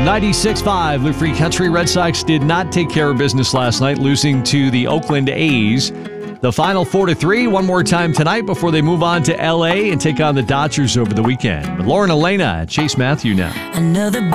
96.5 Live Free Country. Red Sox did not take care of business last night, losing to the Oakland A's. The final 4-3 one more time tonight before they move on to L.A. and take on the Dodgers over the weekend. With Lauren Elena, Chase Matthew now. Another